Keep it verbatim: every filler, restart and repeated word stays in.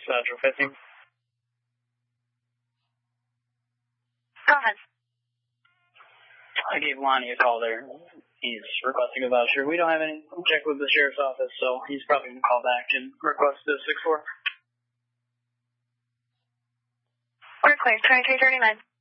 Central fifteen. Go ahead. I gave Lonnie a call there. He's requesting a voucher. We don't have any check with the sheriff's office, so he's probably going to call back and request the six four. We're clear, twenty-three thirty-nine.